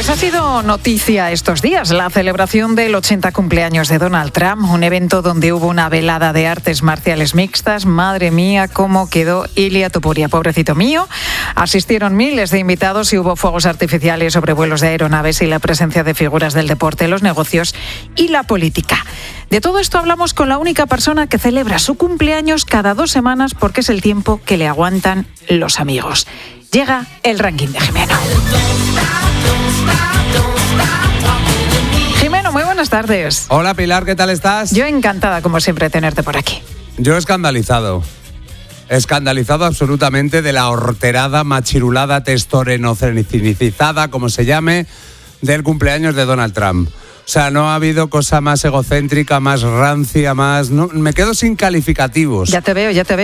Pues ha sido noticia estos días la celebración del 80 cumpleaños de Donald Trump, un evento donde hubo una velada de artes marciales mixtas. Madre mía, cómo quedó Ilia Topuria, pobrecito mío. Asistieron miles de invitados y hubo fuegos artificiales sobre vuelos de aeronaves y la presencia de figuras del deporte, los negocios y la política. De todo esto hablamos con la única persona que celebra su cumpleaños cada 2 semanas porque es el tiempo que le aguantan los amigos. Llega el ranking de Jimeno. Jimeno, muy buenas tardes. Hola Pilar, ¿qué tal estás? Yo encantada, como siempre, de tenerte por aquí. Yo escandalizado absolutamente de la horterada, machirulada, testorenocenicizada, como se llame, del cumpleaños de Donald Trump. O sea, no ha habido cosa más egocéntrica, más rancia, más... No, me quedo sin calificativos. Ya te veo.